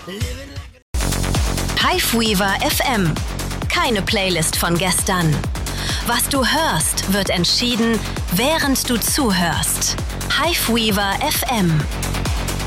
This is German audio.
Hiveweaver FM. Keine Playlist von gestern. Was du hörst, wird entschieden, während du zuhörst. Hiveweaver FM.